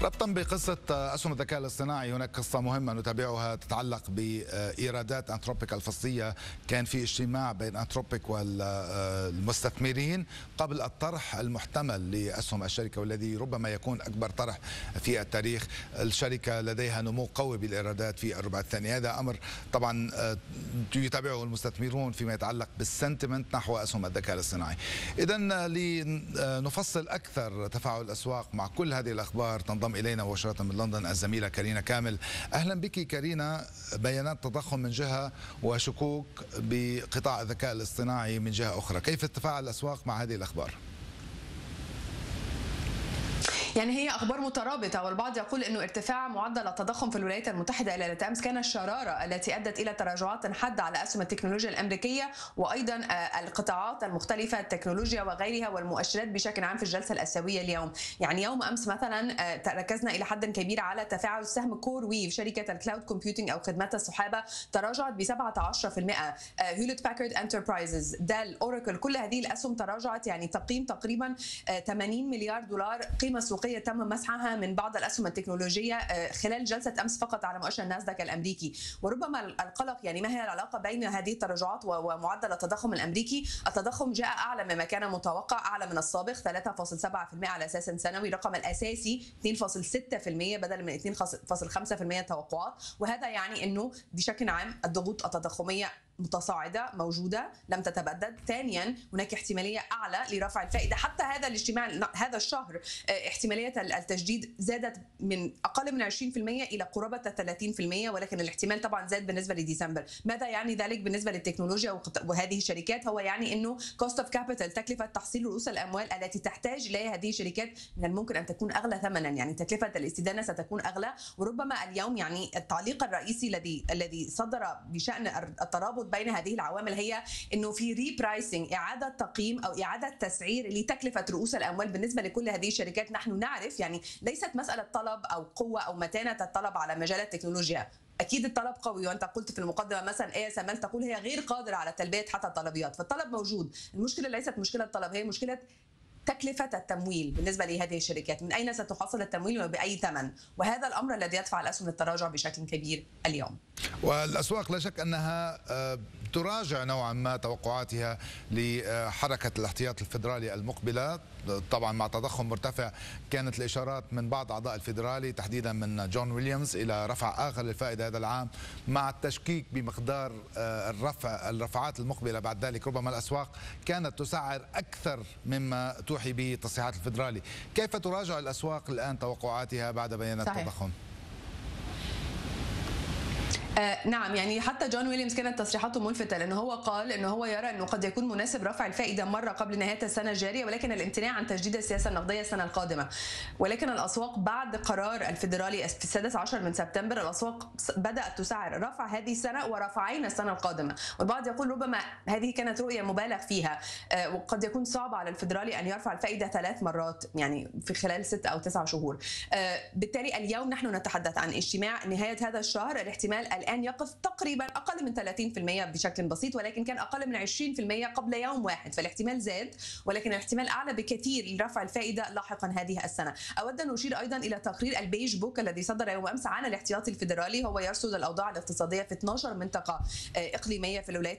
ربطا بقصة أسهم الذكاء الاصطناعي، هناك قصة مهمة نتابعها تتعلق بإيرادات أنثروبيك الفصلية. كان في اجتماع بين أنثروبيك والمستثمرين قبل الطرح المحتمل لأسهم الشركة، والذي ربما يكون أكبر طرح في التاريخ. الشركة لديها نمو قوي بالإيرادات في الربع الثاني، هذا أمر طبعا يتابعه المستثمرون فيما يتعلق بالسنتمنت نحو أسهم الذكاء الاصطناعي. إذا لنفصل أكثر تفاعل الأسواق مع كل هذه الأخبار تنضم إلينا مباشرة من لندن الزميلة كارينا كامل. أهلا بك كارينا. بيانات تضخم من جهة وشكوك بقطاع الذكاء الاصطناعي من جهة أخرى، كيف تتفاعل الأسواق مع هذه الأخبار؟ يعني هي اخبار مترابطه، والبعض يقول انه ارتفاع معدل التضخم في الولايات المتحده ليله امس كان الشراره التي ادت الى تراجعات حاده على اسهم التكنولوجيا الامريكيه، وايضا القطاعات المختلفه التكنولوجيا وغيرها والمؤشرات بشكل عام في الجلسه الاسيويه اليوم. يعني يوم امس مثلا ركزنا الى حد كبير على تفاعل سهم كور ويف شركه الكلاود كومبيوتنج او خدمات السحابه، تراجعت ب 17%. هيولت باكارد انتربرايزز، دال، اوراكل، كل هذه الاسهم تراجعت، يعني تقييم تقريبا 80 مليار دولار قيمه سوقيه تم مسحها من بعض الاسهم التكنولوجيه خلال جلسه امس فقط على مؤشر ناسداك الامريكي. وربما القلق، يعني ما هي العلاقه بين هذه التراجعات ومعدل التضخم الامريكي؟ التضخم جاء اعلى مما كان متوقع، اعلى من السابق 3.7% على اساس سنوي، الرقم الاساسي 2.6% بدلا من 2.5% توقعات، وهذا يعني انه بشكل عام الضغوط التضخميه متصاعده موجوده لم تتبدد. ثانيا هناك احتماليه اعلى لرفع الفائده، حتى هذا الاجتماع هذا الشهر احتماليه التجديد زادت من اقل من 20% الى قرابه 30%، ولكن الاحتمال طبعا زاد بالنسبه لديسمبر. ماذا يعني ذلك بالنسبه للتكنولوجيا وهذه الشركات؟ هو يعني انه كوست اوف كابيتال، تكلفه تحصيل رؤوس الاموال التي تحتاج اليها هذه الشركات، من الممكن ان تكون اغلى ثمنا، يعني تكلفه الاستدانه ستكون اغلى. وربما اليوم يعني التعليق الرئيسي الذي صدر بشان الترابط بين هذه العوامل هي انه في ريبرايسنج، اعاده تقييم او اعاده تسعير لتكلفه رؤوس الاموال بالنسبه لكل هذه الشركات. نحن نعرف يعني ليست مساله طلب او قوه او متانه الطلب على مجال التكنولوجيا، اكيد الطلب قوي، وانت قلت في المقدمه مثلا ASML تقول هي غير قادره على تلبيه حتى الطلبيات، فالطلب موجود. المشكله ليست مشكله طلب، هي مشكله تكلفة التمويل بالنسبة لهذه الشركات، من أين ستحصل التمويل وبأي ثمن، وهذا الأمر الذي يدفع الأسهم للتراجع بشكل كبير اليوم. والأسواق لا شك أنها تراجع نوعا ما توقعاتها لحركة الاحتياط الفيدرالي المقبلة، طبعا مع تضخم مرتفع. كانت الإشارات من بعض أعضاء الفيدرالي تحديدا من جون ويليامز إلى رفع آخر للفائدة هذا العام، مع التشكيك بمقدار الرفعات المقبلة بعد ذلك. ربما الأسواق كانت تسعر أكثر مما توحي به تصريحات الفيدرالي. كيف تراجع الأسواق الآن توقعاتها بعد بيانات التضخم؟ نعم، يعني حتى جون ويليامز كانت تصريحاته ملفتة، لأنه هو قال أنه هو يرى أنه قد يكون مناسب رفع الفائدة مرة قبل نهاية السنة الجارية، ولكن الامتناع عن تجديد السياسة النقدية السنة القادمة. ولكن الأسواق بعد قرار الفيدرالي في 16 من سبتمبر، الأسواق بدأت تسعر رفع هذه السنة ورفعين السنة القادمة. والبعض يقول ربما هذه كانت رؤية مبالغ فيها، وقد يكون صعب على الفيدرالي أن يرفع الفائدة 3 مرات يعني في خلال 6 أو 9 شهور. بالتالي اليوم نحن نتحدث عن اجتماع نهاية هذا الشهر، الاحتمال الآن يقف تقريبا أقل من 30% بشكل بسيط، ولكن كان أقل من 20% قبل يوم واحد، فالاحتمال زاد، ولكن الاحتمال أعلى بكثير لرفع الفائدة لاحقا هذه السنة. أود أن أشير أيضا إلى تقرير البيج بوك الذي صدر يوم أمس عن الاحتياطي الفيدرالي، هو يرصد الأوضاع الاقتصادية في 12 منطقة إقليمية في الولايات